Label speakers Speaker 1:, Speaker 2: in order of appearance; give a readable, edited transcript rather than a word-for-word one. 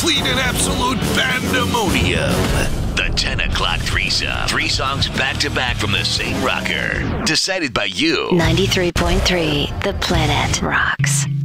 Speaker 1: complete and absolute pandemonium.
Speaker 2: The 10 o'clock threesome. 3 songs back to back from the same rocker. Decided by you.
Speaker 3: 93.3 The Planet Rocks.